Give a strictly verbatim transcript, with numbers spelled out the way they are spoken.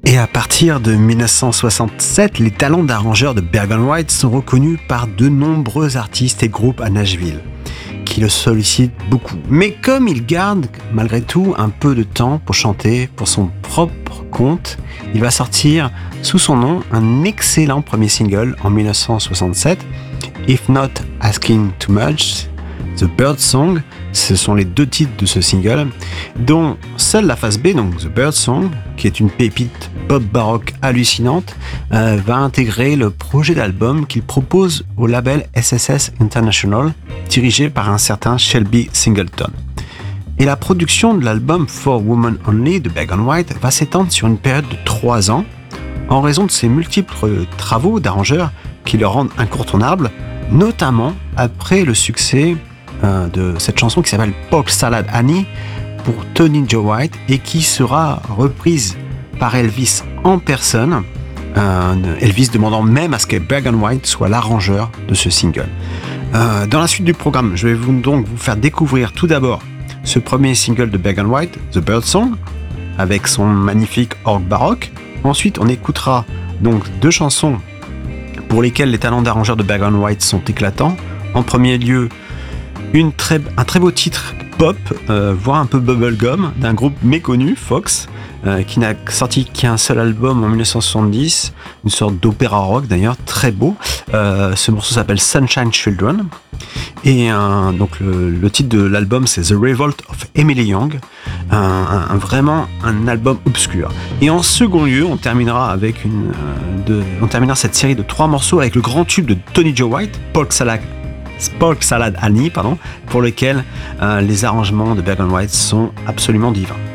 Et à partir de dix-neuf cent soixante-sept, les talents d'arrangeur de Berg and White sont reconnus par de nombreux artistes et groupes à Nashville, qui le sollicitent beaucoup. Mais comme il garde malgré tout un peu de temps pour chanter pour son propre compte, il va sortir sous son nom un excellent premier single en dix-neuf cent soixante-sept, If Not Asking Too Much, The Bird Song. Ce sont les deux titres de ce single, dont seule la face B, donc The Bird Song, qui est une pépite pop baroque hallucinante, euh, va intégrer le projet d'album qu'il propose au label S S S International, dirigé par un certain Shelby Singleton. Et la production de l'album For Women Only de Berg and White va s'étendre sur une période de trois ans, en raison de ses multiples travaux d'arrangeurs qui le rendent incontournable, notamment après le succès euh, de cette chanson qui s'appelle Polk Salad Annie pour Tony Joe White et qui sera reprise par Elvis en personne, euh, Elvis demandant même à ce que Berg and White soit l'arrangeur de ce single. Euh, dans la suite du programme, je vais vous, donc vous faire découvrir tout d'abord ce premier single de Berg and White, The Bird Song, avec son magnifique orgue baroque. Ensuite, on écoutera donc deux chansons pour lesquelles les talents d'arrangeur de Berg and White sont éclatants. En premier lieu, une très, un très beau titre pop, euh, voire un peu bubblegum, d'un groupe méconnu, Fox, euh, qui n'a sorti qu'un seul album en dix-neuf cent soixante-dix, une sorte d'opéra rock d'ailleurs, très beau. Euh, ce morceau s'appelle Sunshine Children. Et euh, donc le, le titre de l'album c'est The Revolt of Emily Young, un, un, un, vraiment un album obscur. Et en second lieu, on terminera avec une, euh, de, on terminera cette série de trois morceaux avec le grand tube de Tony Joe White, Polk Salad, Polk Salad Annie, pardon, pour lequel euh, les arrangements de Berg and White sont absolument divins.